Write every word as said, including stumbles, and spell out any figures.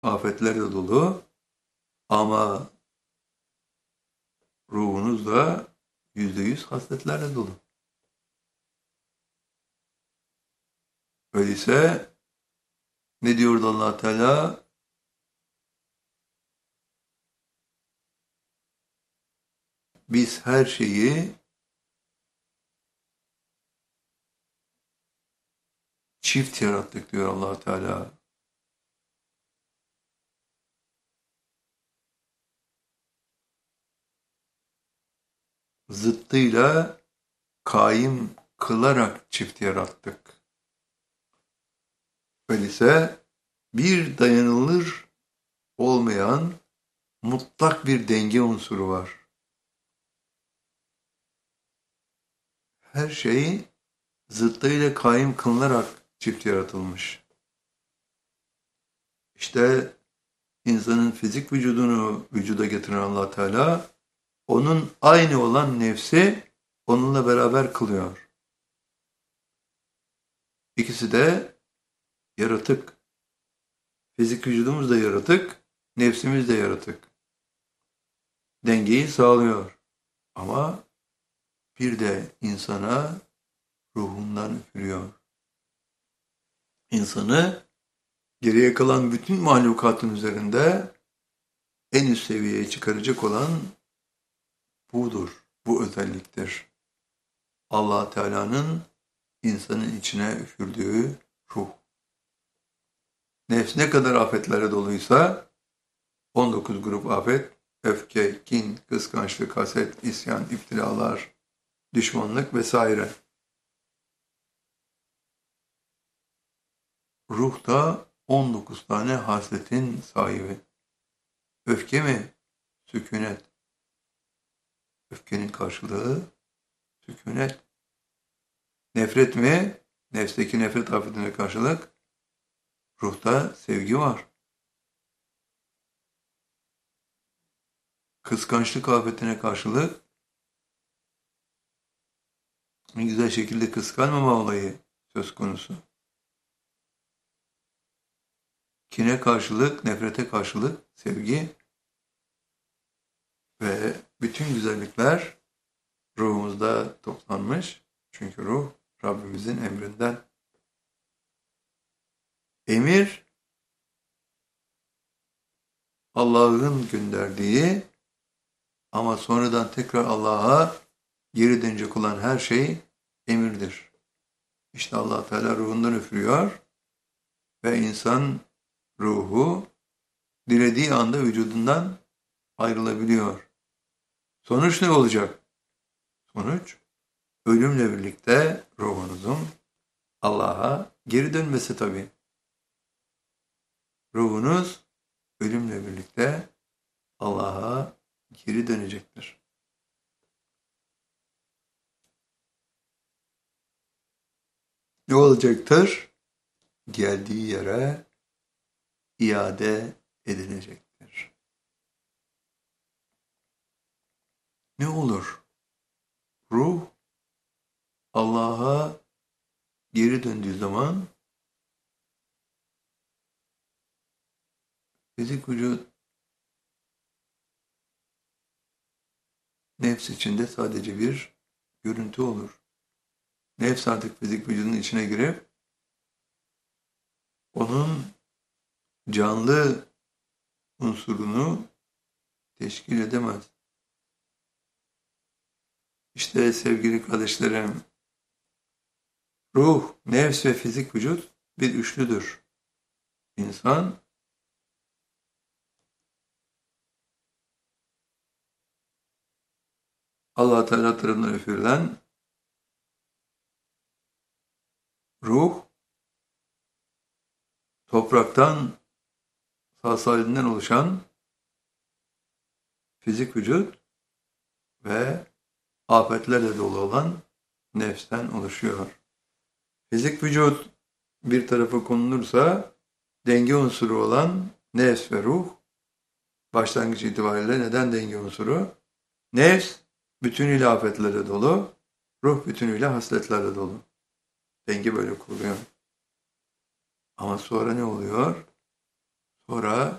afetlerle dolu ama ruhunuz da yüzde yüz hasletlerle dolu. Öyleyse ne diyordu Allah Teala? Biz her şeyi çift yarattık diyor Allah Teala. Zıttıyla kaim kılarak çift yarattık. Öyleyse bir dayanılır olmayan mutlak bir denge unsuru var. Her şey zıttıyla kaim kılınarak çift yaratılmış. İşte insanın fizik vücudunu vücuda getiren Allah Teala, onun aynı olan nefsi onunla beraber kılıyor. İkisi de yaratık. Fizik vücudumuz da yaratık, nefsimiz de yaratık. Dengeyi sağlıyor. Ama bir de insana ruhundan üfürüyor. İnsanı geriye kalan bütün mahlukatın üzerinde en üst seviyeye çıkaracak olan budur, bu özelliktir. Allah Teala'nın insanın içine üfürdüğü ruh. Nefs ne kadar afetlere doluysa, on dokuz grup afet, öfke, kin, kıskançlık, haset, isyan, iftiralar, düşmanlık vesaire. Ruh da on dokuz tane hasletin sahibi. Öfke mi? Sükunet. Öfkenin karşılığı sükunet. Nefret mi? Nefsteki nefret afetine karşılık ruhta sevgi var. Kıskançlık afetine karşılık en güzel şekilde kıskanmama olayı söz konusu. Kine karşılık, nefrete karşılık sevgi ve bütün güzellikler ruhumuzda toplanmış. Çünkü ruh Rabbimizin emrinden. Emir Allah'ın gönderdiği ama sonradan tekrar Allah'a geri dönecek olan her şey emirdir. İşte Allah Teala ruhundan üfürüyor ve insan ruhu dilediği anda vücudundan ayrılabiliyor. Sonuç ne olacak? Sonuç ölümle birlikte ruhunuzun Allah'a geri dönmesi tabii. Ruhunuz ölümle birlikte Allah'a geri dönecektir. Ne olacaktır? Geldiği yere iade edilecektir. Ne olur? Ruh Allah'a geri döndüğü zaman fizik vücut nefs içinde sadece bir görüntü olur. Nefs artık fizik vücudun içine girip onun canlı unsurunu teşkil edemez. İşte sevgili kardeşlerim, ruh, nefs ve fizik vücut bir üçlüdür. İnsan Allah Teala tarafından üfürülen ruh, topraktan, sağ salinden oluşan fizik vücut ve afetlerle dolu olan nefsten oluşuyor. Fizik vücut bir tarafa konulursa denge unsuru olan nefs ve ruh başlangıç itibariyle neden denge unsuru? Nefs bütünüyle afetlerle dolu, ruh bütünüyle hasletlerle dolu. Denge böyle kuruluyor. Ama sonra ne oluyor? Sonra